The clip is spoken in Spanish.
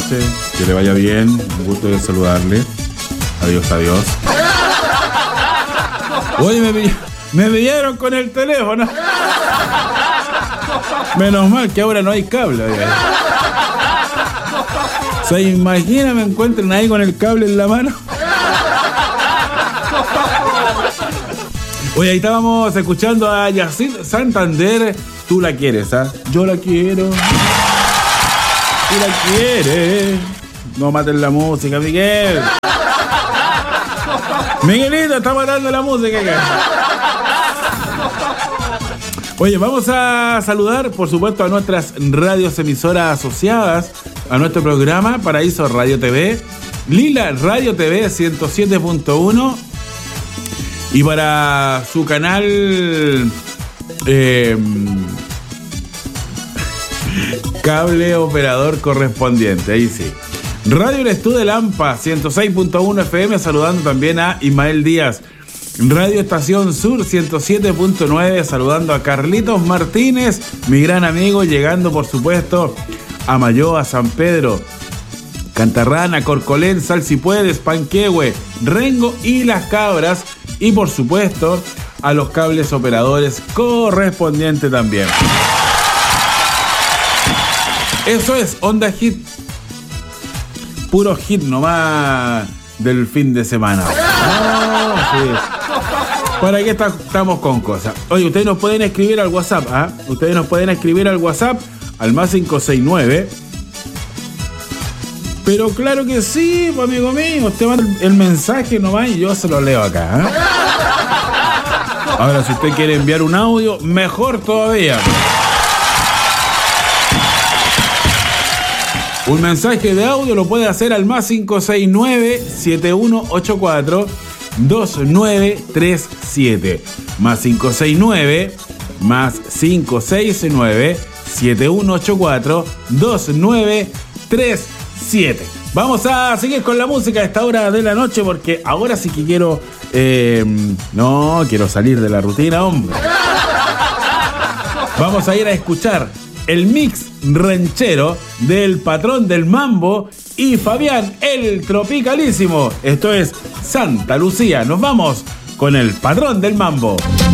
noches, que le vaya bien, un gusto de saludarle. Adiós, adiós. Oye, me pillaron con el teléfono. Menos mal que ahora no hay cable. ¿Se imagina me encuentren ahí con el cable en la mano? Oye, ahí estábamos escuchando a Yacir Santander. Tú la quieres, ¿ah? Yo la quiero. Tú la quieres. No maten la música, Miguel. Miguelito está matando la música. Oye, vamos a saludar, por supuesto, a nuestras radios emisoras asociadas a nuestro programa, Paraíso Radio TV, Lila Radio TV 107.1, y para su canal cable operador correspondiente, ahí sí. Radio El Estudio de Lampa 106.1 FM, saludando también a Ismael Díaz. Radio Estación Sur 107.9, saludando a Carlitos Martínez, mi gran amigo, llegando por supuesto a Mayoa, San Pedro, Cantarrana, Corcolén, Salsipuedes, Panquehue, Rengo y Las Cabras, y por supuesto a los cables operadores correspondientes también. Eso es Onda Hit, puro hit nomás del fin de semana. Sí. ¿Para qué estamos con cosas? Oye, ustedes nos pueden escribir al WhatsApp, ¿ah? Ustedes nos pueden escribir al WhatsApp al más 569. Pero claro que sí, amigo mío. Usted manda el mensaje nomás y yo se lo leo acá, ¿eh? Ahora, si usted quiere enviar un audio, mejor todavía. Un mensaje de audio lo puede hacer al más 569-7184-2937. Más 569-7184-2937. Vamos a seguir con la música a esta hora de la noche, porque ahora sí que quiero... no, quiero salir de la rutina, hombre. Vamos a ir a escuchar el mix ranchero del Patrón del Mambo y Fabián el Tropicalísimo. Esto es Santa Lucía. Nos vamos con el Patrón del Mambo.